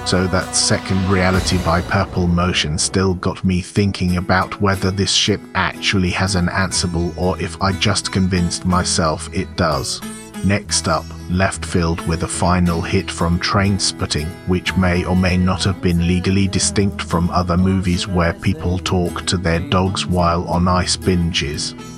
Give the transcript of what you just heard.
So that second Reality by Purple Motion still got me thinking about whether this ship actually has an Ansible or if I just convinced myself it does. Next up, Left Field with a final hit from Trainspotting, which may or may not have been legally distinct from other movies where people talk to their dogs while on ice binges.